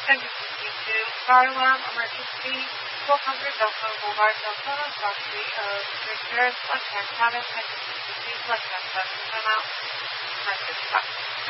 Thank you for speaking to Fire Alarm Emergency 400 Delta Boulevard, Delta, Roxy of repairs, one-time cabin, and please let us know. Time out. Message.